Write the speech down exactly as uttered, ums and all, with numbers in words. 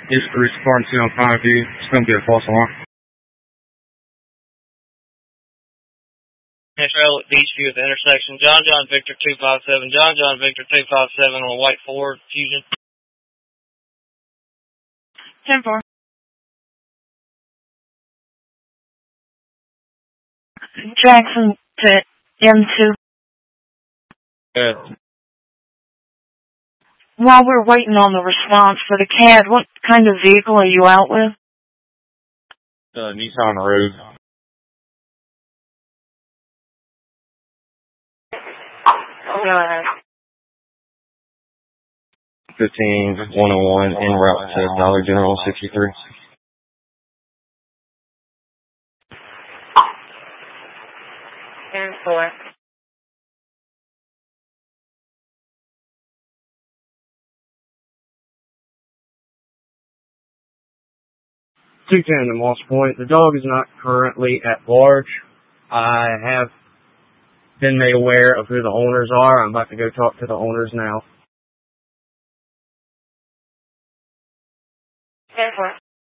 It's Bruce Spartan two on Pine View. It's going to be a false alarm. Trail at Beachview at the intersection. John John Victor two five seven. John John Victor two five seven on a white Ford Fusion. ten four. Jackson to M two. Yeah. While we're waiting on the response for the C A D, what kind of vehicle are you out with? Uh, Nissan Rogue. Go ahead. fifteen one oh one en route to Dollar General sixty-three. ten four. two ten to Moss Point. The dog is not currently at large. I have been made aware of who the owners are. I'm about to go talk to the owners now. ten four.